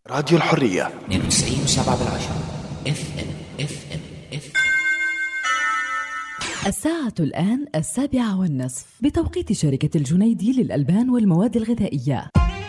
راديو الحرية 92.7 اف ام. الساعة الآن 7:30 بتوقيت شركة الجنيدي للألبان والمواد الغذائية.